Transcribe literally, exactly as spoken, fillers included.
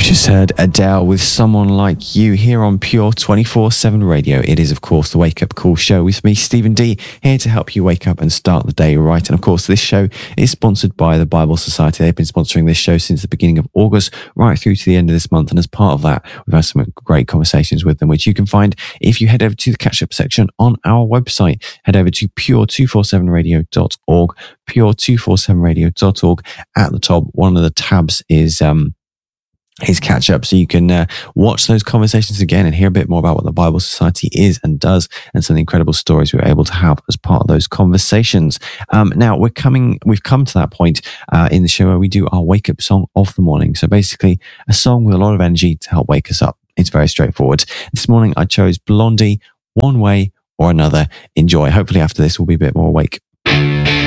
just heard Adele with Someone Like You here on Pure twenty-four seven Radio. It is, of course, the Wake Up Call show with me, Stephen D, here to help you wake up and start the day right. And of course, this show is sponsored by the Bible Society. They've been sponsoring this show since the beginning of August, right through to the end of this month. And as part of that, we've had some great conversations with them, which you can find if you head over to the catch-up section on our website. Head over to pure two forty-seven radio dot org, pure two forty-seven radio dot org. At the top, one of the tabs is... um. his catch up, so you can uh, watch those conversations again and hear a bit more about what the Bible Society is and does, and some incredible stories we were able to have as part of those conversations. Um, now we're coming, we've come to that point uh, in the show where we do our wake up song of the morning. So basically, a song with a lot of energy to help wake us up. It's very straightforward. This morning I chose Blondie, One Way or Another. Enjoy. Hopefully after this we'll be a bit more awake.